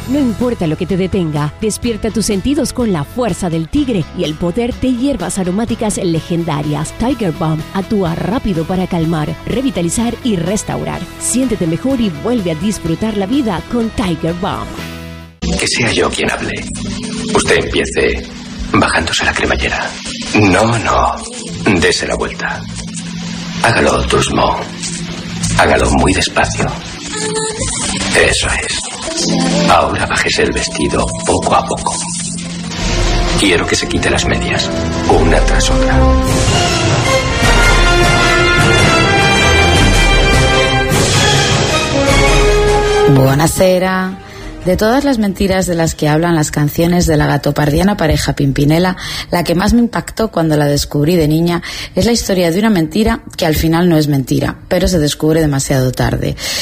No importa lo que te detenga, despierta tus sentidos con la fuerza del tigre y el poder de hierbas aromáticas legendarias. Tiger Balm actúa rápido para calmar, revitalizar y restaurar. Siéntete mejor y vuelve a disfrutar la vida con Tiger Balm. Que sea yo quien hable. Usted empiece bajándose la cremallera. No. Dese la vuelta. Hágalo doucement. Hágalo muy despacio. Eso es. Ahora bájese el vestido poco a poco. Quiero que se quite las medias, una tras otra. Buonasera. De todas las mentiras de las que hablan las canciones de la gatopardiana pareja Pimpinela, la que más me impactó cuando la descubrí de niña es la historia de una mentira que al final no es mentira, pero se descubre demasiado tarde.